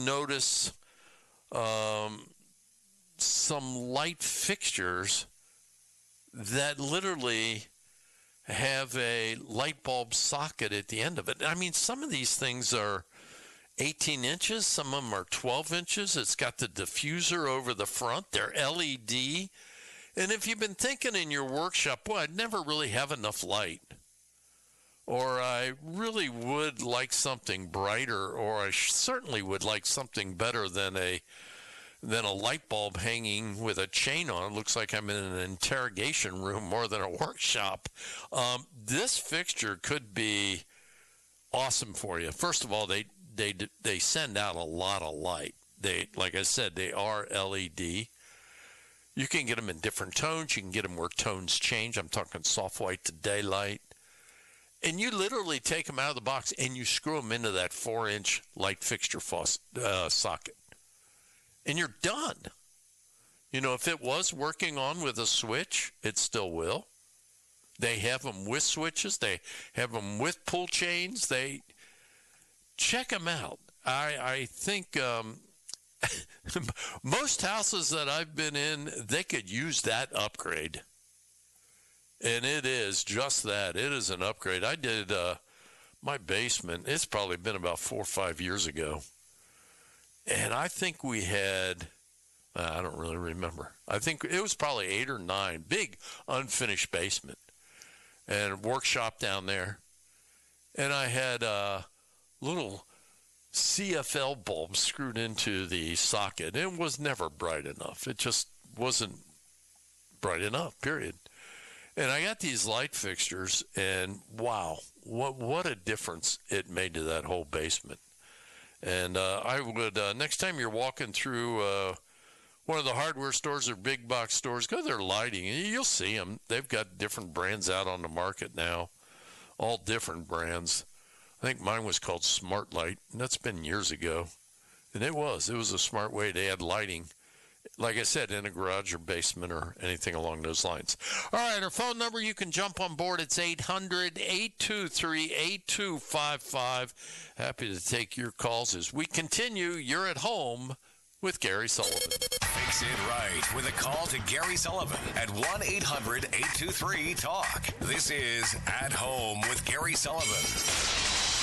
notice some light fixtures that literally have a light bulb socket at the end of it. I mean, some of these things are 18 inches. Some of them are 12 inches. It's got the diffuser over the front. They're LED. And if you've been thinking in your workshop, well, I'd never really have enough light, or I really would like something brighter, or I certainly would like something better than a light bulb hanging with a chain on. It looks like I'm in an interrogation room more than a workshop. This fixture could be awesome for you. First of all, they send out a lot of light. Like I said, they are LED. You can get them in different tones. You can get them where tones change. I'm talking soft white to daylight. And you literally take them out of the box and you screw them into that 4-inch light fixture socket. And you're done. You know, if it was working on with a switch, it still will. They have them with switches. They have them with pull chains. Check them out. I think most houses that I've been in, they could use that upgrade. And it is just that. It is an upgrade. I did my basement. It's probably been about 4 or 5 years ago. And I think we had, I don't really remember. I think it was probably 8 or 9. Big unfinished basement. And a workshop down there. And I had little CFL bulb screwed into the socket. It was never bright enough. It just wasn't bright enough, period. And I got these light fixtures, and wow, what a difference it made to that whole basement. And I would, next time you're walking through one of the hardware stores or big box stores, go to their lighting, and you'll see them. They've got different brands out on the market now, all different brands. I think mine was called Smart Light, and that's been years ago. And it was a smart way to add lighting, like I said, in a garage or basement or anything along those lines. All right, our phone number, you can jump on board. It's 800-823-8255. Happy to take your calls as we continue. You're at home with Gary Sullivan. Fix it right with a call to Gary Sullivan at 1-800-823-TALK. This is At Home with Gary Sullivan.